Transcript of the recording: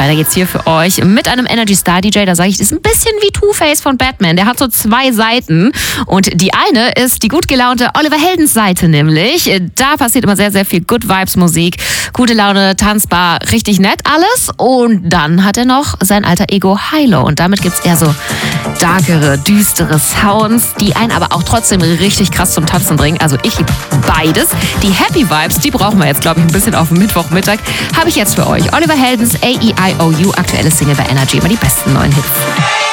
Weiter geht's hier für euch mit einem Energy Star DJ. Da sage ich, das ist ein bisschen wie Two-Face von Batman. Der hat so 2 Seiten. Und die eine ist die gut gelaunte Oliver Heldens Seite nämlich. Da passiert immer sehr, sehr viel Good Vibes Musik. Gute Laune, tanzbar, richtig nett alles. Und dann hat er noch sein alter Ego Hilo. Und damit gibt's eher so darkere, düstere Sounds, die einen aber auch trotzdem richtig krass zum Tanzen bringen. Also ich liebe beides. Die Happy Vibes, die brauchen wir jetzt, glaube ich, ein bisschen auf dem Mittwochmittag. Habe ich jetzt für euch. Oliver Heldens A-E-I-O-U, aktuelle Single bei Energy. Immer die besten neuen Hits.